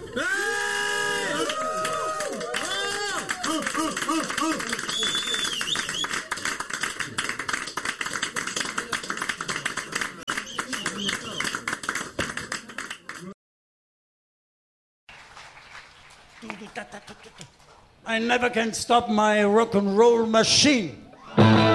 I never can stop my rock and roll machine.